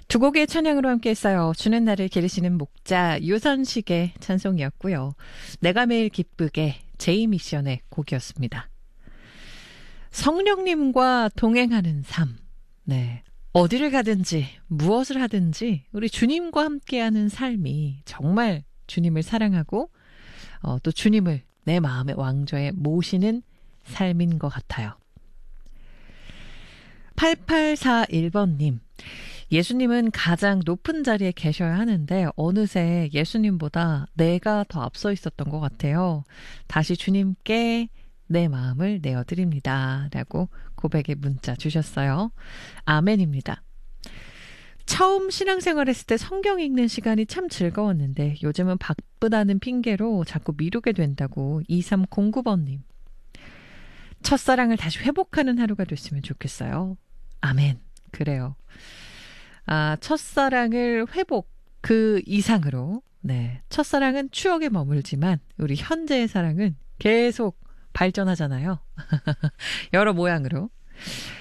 두 곡의 찬양으로 함께 했어요. 주는 나를 기르시는 목자 유선식의 찬송이었고요. 내가 매일 기쁘게 제이미션의 곡이었습니다. 성령님과 동행하는 삶. 네. 어디를 가든지 무엇을 하든지 우리 주님과 함께하는 삶이 정말 주님을 사랑하고 또 주님을 내 마음의 왕좌에 모시는 삶인 것 같아요. 8841번님. 예수님은 가장 높은 자리에 계셔야 하는데 어느새 예수님보다 내가 더 앞서 있었던 것 같아요. 다시 주님께 내 마음을 내어드립니다. 라고 고백의 문자 주셨어요. 아멘입니다. 처음 신앙생활 했을 때 성경 읽는 시간이 참 즐거웠는데 요즘은 바쁘다는 핑계로 자꾸 미루게 된다고 2309번님. 첫사랑을 다시 회복하는 하루가 됐으면 좋겠어요. 아멘. 그래요. 첫사랑을 회복 그 이상으로 네, 첫사랑은 추억에 머물지만 우리 현재의 사랑은 계속 발전하잖아요. 여러 모양으로.